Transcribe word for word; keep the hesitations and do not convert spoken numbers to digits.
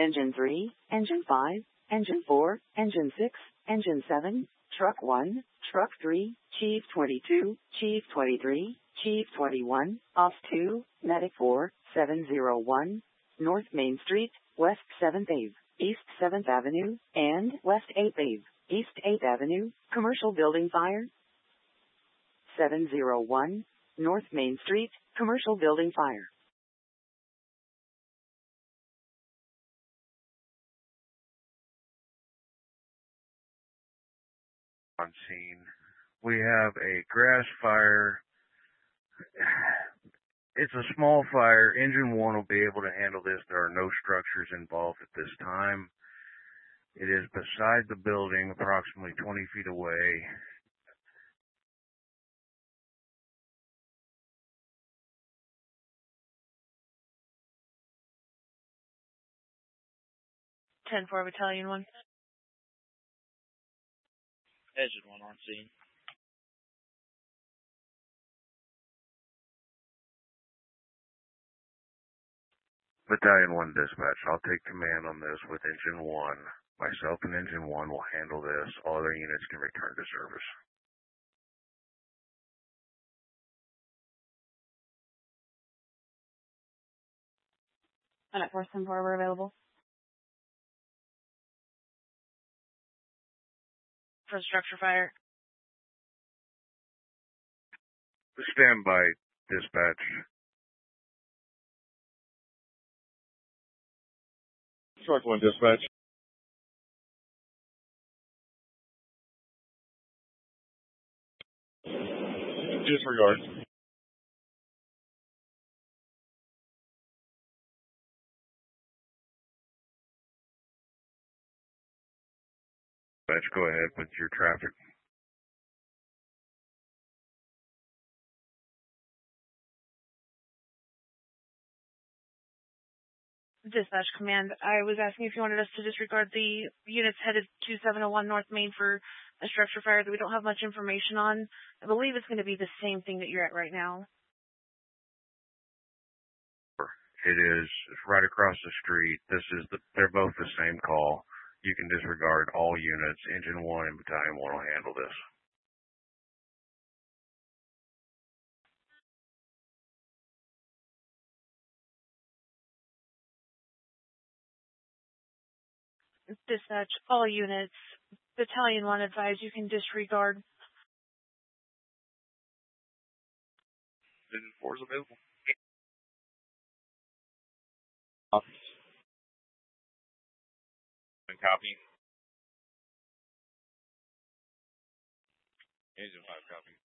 Engine three, Engine five, Engine four, Engine six, Engine seven, Truck one, Truck three, Chief twenty-two, Chief twenty-three, Chief twenty-one, Off two, Medic four, seven zero one, North Main Street, West seventh Ave, East seventh Avenue, and West eighth Ave, East eighth Avenue, Commercial Building Fire. seven zero one, North Main Street, Commercial Building Fire. On scene. We have a grass fire. It's a small fire. Engine one will be able to handle this. There are no structures involved at this time. It is beside the building, approximately twenty feet away. ten four Battalion one. Engine one on scene. Battalion one dispatch. I'll take command on this with Engine one. Myself and Engine one will handle this. All other units can return to service. And at Force ten four, we're available. For structure fire. Stand by, dispatch. Truck one, dispatch. Disregard. Dispatch, go ahead with your traffic. Dispatch command, I was asking if you wanted us to disregard the units headed to seven oh one North Main for a structure fire that we don't have much information on. I believe it's going to be the same thing that you're at right now. It is. It's right across the street. This is the. They're both the same call. You can disregard all units. Engine one and Battalion one will handle this. Dispatch, all units. Battalion one advise you can disregard. Engine four is available. Copy. Copy. Engine five copy.